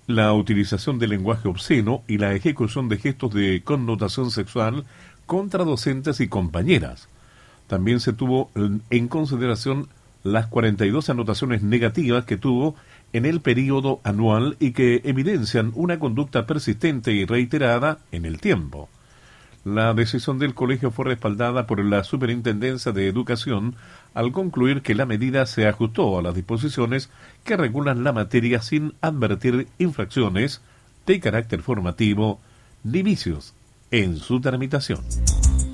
la utilización del lenguaje obsceno y la ejecución de gestos de connotación sexual contra docentes y compañeras. También se tuvo en consideración las 42 anotaciones negativas que tuvo en el período anual y que evidencian una conducta persistente y reiterada en el tiempo. La decisión del colegio fue respaldada por la Superintendencia de Educación al concluir que la medida se ajustó a las disposiciones que regulan la materia sin advertir infracciones de carácter formativo ni vicios en su tramitación.